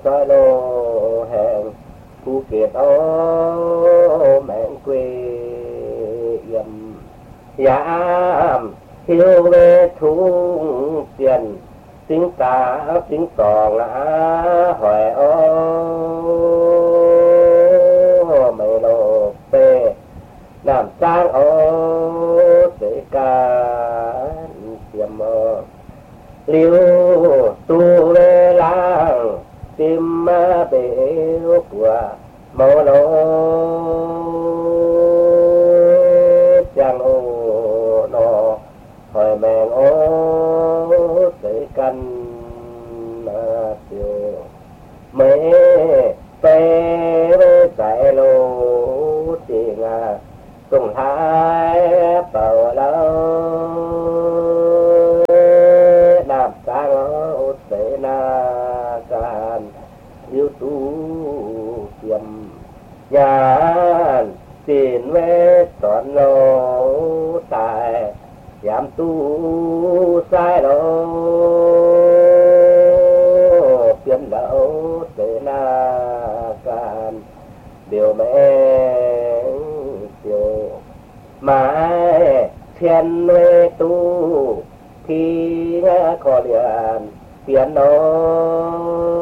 soi lô hẹn Phú Kiệt ô mẹn quê yểm giảm hiếu về thung tiền tính ta tính tòng hỏi ô mày lô bê làm trang ô sẽ ca tiệm mơ liêu tu về làng tìm bể của màu lô chẳng ô nó hỏi mèn ô sẽ căn tiêu mấy tê với giải lô tiền cùng hai bờ lâu làm sang ô sẽ na can yêu tu tiệm nhàn tiền về toàn lô tài giảm tu sai lô tiền lỗ sẽ na can điều mẹ điều mãi thiên về tu khi có liền tiền đó